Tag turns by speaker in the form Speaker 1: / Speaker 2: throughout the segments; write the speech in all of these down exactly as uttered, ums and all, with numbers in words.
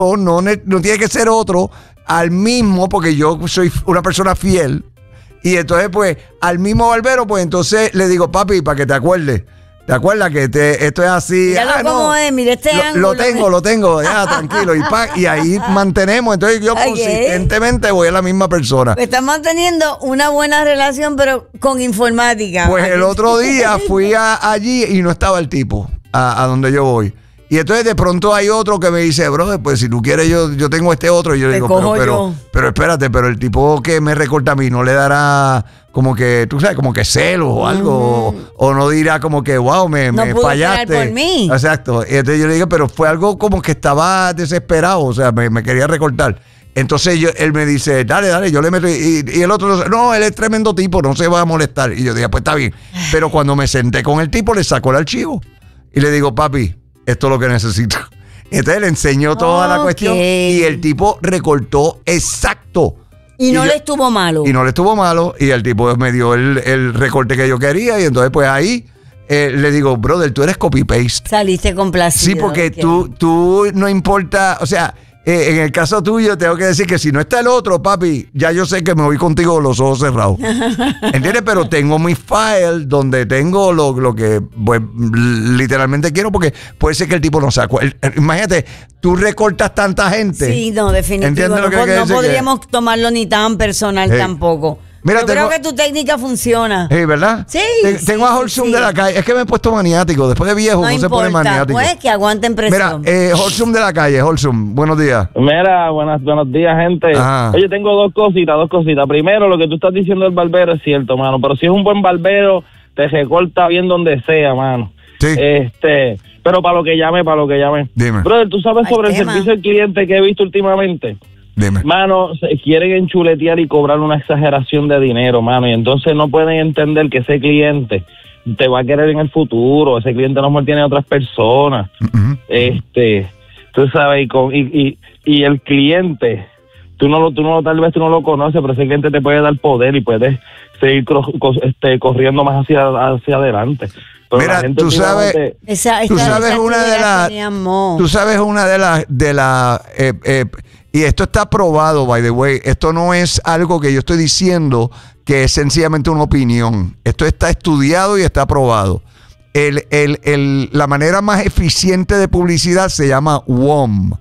Speaker 1: no, no, no tiene que ser otro, al mismo, porque yo soy una persona fiel. Y entonces, pues, al mismo barbero, pues entonces le digo, papi, para que te acuerdes. ¿Te acuerdas que te, esto es así?
Speaker 2: Míralo
Speaker 1: ah,
Speaker 2: cómo
Speaker 1: no,
Speaker 2: es, mira este
Speaker 1: lo,
Speaker 2: ángulo.
Speaker 1: Lo tengo, lo tengo, ya, tranquilo. Y, pa, y ahí mantenemos. Entonces yo okay. consistentemente voy a la misma persona.
Speaker 2: Estás manteniendo una buena relación, pero con informática.
Speaker 1: Pues el otro día fui a, allí y no estaba el tipo a, a donde yo voy. Y entonces de pronto hay otro que me dice, brother, pues si tú quieres yo, yo tengo este otro. Y yo le digo, pero, pero, pero espérate, pero el tipo que me recorta a mí no le dará como que, tú sabes, como que celos o algo. Mm. O, o no dirá como que, wow, me,
Speaker 2: no
Speaker 1: me
Speaker 2: pudo
Speaker 1: fallaste.
Speaker 2: Por mí.
Speaker 1: Exacto. Y entonces yo le digo, pero fue algo como que estaba desesperado, o sea, me, me quería recortar. Entonces yo, él me dice, dale, dale, yo le meto. Y, y el otro, no, él es tremendo tipo, no se va a molestar. Y yo dije, pues está bien. Pero cuando me senté con el tipo, le sacó el archivo. Y le digo, papi, esto es lo que necesito. Entonces le enseñó toda okay. la cuestión y el tipo recortó exacto.
Speaker 2: Y, y no
Speaker 1: yo,
Speaker 2: le estuvo malo.
Speaker 1: Y no le estuvo malo y el tipo me dio el, el recorte que yo quería y entonces pues ahí eh, le digo, brother, tú eres copy-paste.
Speaker 2: Saliste complacido.
Speaker 1: Sí, porque okay. tú, tú no importa, o sea... Eh, en el caso tuyo, tengo que decir que si no está el otro, papi, ya yo sé que me voy contigo con los ojos cerrados. ¿Entiendes? Pero tengo mi file donde tengo lo, lo que pues, literalmente quiero, porque puede ser que el tipo no se acuerde. Imagínate, tú recortas tanta gente.
Speaker 2: Sí, no, definitivamente. No, no podríamos que... tomarlo ni tan personal hey. tampoco. Mira, yo tengo, creo que tu técnica funciona.
Speaker 1: Sí, ¿verdad?
Speaker 2: Sí.
Speaker 1: Ten,
Speaker 2: sí
Speaker 1: tengo a Holsum sí. de la calle. Es que me he puesto maniático. Después de viejo, no, no se pone maniático.
Speaker 2: Pues que aguanten presión.
Speaker 1: Mira, eh, Holsum de la calle. Holsum, buenos días.
Speaker 3: Mira, buenas, buenos días, gente. Ajá. Oye, tengo dos cositas, dos cositas. Primero, lo que tú estás diciendo del barbero es cierto, mano. Pero si es un buen barbero, te recorta bien donde sea, mano.
Speaker 1: Sí.
Speaker 3: Este, pero para lo que llame, para lo que llame.
Speaker 1: Dime.
Speaker 3: Brother, ¿tú sabes sobre el, el servicio al cliente que he visto últimamente?
Speaker 1: Dime.
Speaker 3: Mano, se quieren enchuletear y cobrar una exageración de dinero, mano, y entonces no pueden entender que ese cliente te va a querer en el futuro, ese cliente a lo mejor tiene otras personas, uh-huh. este, tú sabes, y, con, y, y, y el cliente, tú no lo, tú no tal vez tú no lo conoces, pero ese cliente te puede dar poder y puedes seguir cro, co, este, corriendo más hacia, hacia adelante. Pero
Speaker 1: mira, tú sabes,
Speaker 2: esa,
Speaker 1: tú sabes una de las, tú sabes una de las, de las, eh, eh, y esto está probado, by the way, esto no es algo que yo estoy diciendo que es sencillamente una opinión. Esto está estudiado y está probado. El, el, el, la manera más eficiente de publicidad se llama W O M,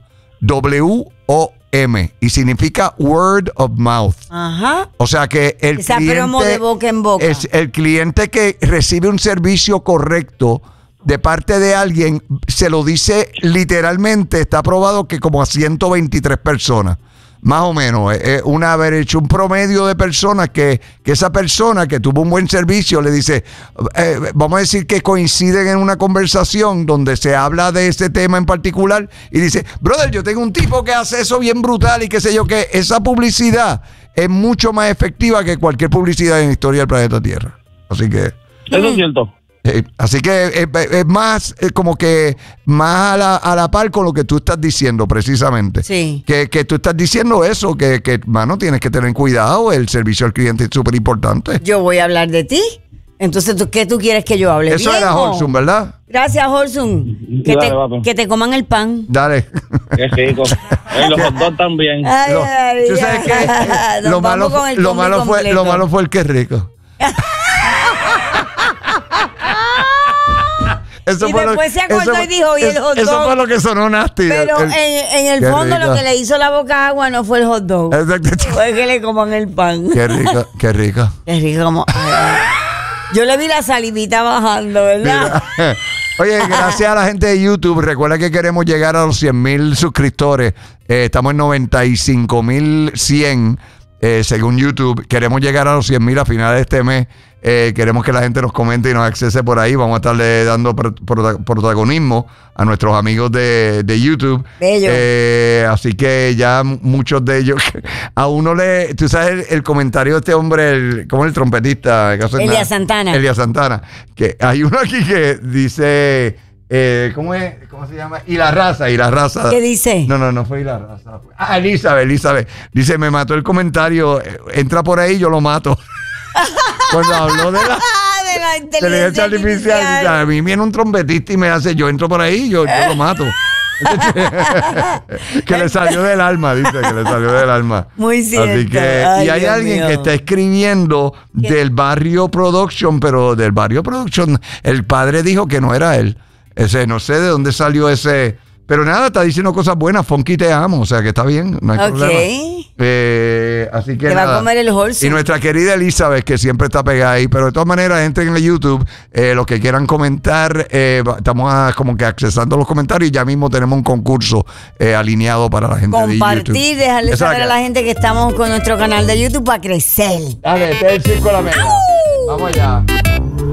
Speaker 1: W O M, y significa word of mouth.
Speaker 2: Ajá.
Speaker 1: O sea que el
Speaker 2: Esa
Speaker 1: cliente
Speaker 2: promo de boca en boca.
Speaker 1: Es el cliente que recibe un servicio correcto de parte de alguien, se lo dice literalmente, está probado que como a ciento veintitrés personas, más o menos, es una haber hecho un promedio de personas que, que esa persona que tuvo un buen servicio le dice, eh, vamos a decir que coinciden en una conversación donde se habla de ese tema en particular y dice, brother, yo tengo un tipo que hace eso bien brutal y qué sé yo, que esa publicidad es mucho más efectiva que cualquier publicidad en la historia del planeta Tierra. Así que...
Speaker 3: Eso es cierto.
Speaker 1: Eh, así que es, es más eh, como que más a la, a la par con lo que tú estás diciendo precisamente.
Speaker 2: Sí.
Speaker 1: Que, que tú estás diciendo eso, que, que mano, tienes que tener cuidado, el servicio al cliente es súper importante.
Speaker 2: Yo voy a hablar de ti. Entonces, ¿tú, ¿qué tú quieres que yo hable?
Speaker 1: Eso
Speaker 2: ¿Bien,
Speaker 1: era
Speaker 2: o?
Speaker 1: Holsum, ¿verdad?
Speaker 2: Gracias, Holsum. Que,
Speaker 3: Dale,
Speaker 2: te, que te coman el pan.
Speaker 1: Dale.
Speaker 3: Qué rico. Y los dos también.
Speaker 2: Ay,
Speaker 1: lo,
Speaker 2: ay,
Speaker 1: ¿tú sabes qué? Lo malo, lo, malo fue, lo malo fue el que es rico. Eso
Speaker 2: y
Speaker 1: fue
Speaker 2: después
Speaker 1: lo,
Speaker 2: se acordó
Speaker 1: eso,
Speaker 2: y dijo, y el hot dog.
Speaker 1: Eso fue lo que sonó nasty.
Speaker 2: Pero
Speaker 1: el,
Speaker 2: en, en el fondo rico. Lo que le hizo la boca agua no fue el hot dog.
Speaker 1: Exacto.
Speaker 2: Fue que le coman el pan.
Speaker 1: Qué rico, qué rico.
Speaker 2: Qué rico como... Ay, yo le vi la salivita bajando, ¿verdad?
Speaker 1: Mira. Oye, gracias a la gente de YouTube. Recuerda que queremos llegar a los cien mil suscriptores. Eh, estamos en noventa y cinco mil cien eh, según YouTube. Queremos llegar a los cien mil a finales de este mes. Eh, queremos que la gente nos comente y nos accese por ahí. Vamos a estarle dando pr- pr- protagonismo a nuestros amigos de, de YouTube.
Speaker 2: Bello.
Speaker 1: Eh, así que ya muchos de ellos, a uno le, tú sabes el, el comentario de este hombre, el, ¿cómo es el trompetista?
Speaker 2: Elías Santana.
Speaker 1: Elías Santana. Que hay uno aquí que dice, eh, ¿cómo es? ¿Cómo se llama? Y la raza, y la raza.
Speaker 2: ¿Qué dice?
Speaker 1: No, no, no fue y la raza. Fue. Ah, Elizabeth, Elizabeth. Dice, me mató el comentario. Entra por ahí, yo lo mato. Cuando habló de la,
Speaker 2: de la inteligencia
Speaker 1: artificial, artificial. A mí viene un trompetista y me hace, yo entro por ahí, yo, yo lo mato. Que le salió del alma, dice, que le salió del alma.
Speaker 2: Muy cierto.
Speaker 1: Así que, Ay, y hay Dios alguien mío. que está escribiendo ¿Qué? del Barrio Production, pero del Barrio Production, el padre dijo que no era él. Ese, no sé de dónde salió ese... Pero nada, está diciendo cosas buenas. Funky, te amo. O sea, que está bien. No hay okay. problema. Eh, así que
Speaker 2: te
Speaker 1: nada.
Speaker 2: va a comer el Holson.
Speaker 1: Y nuestra querida Elizabeth, que siempre está pegada ahí. Pero de todas maneras, entren en el YouTube. Eh, los que quieran comentar, eh, estamos a, como que accesando los comentarios. Y ya mismo tenemos un concurso eh, alineado para la gente
Speaker 2: Compartir,
Speaker 1: de YouTube.
Speaker 2: Compartir, dejarle Exacto. saber a la gente que estamos con nuestro canal de YouTube para crecer.
Speaker 1: Dale, este es el circo de la media. Vamos allá.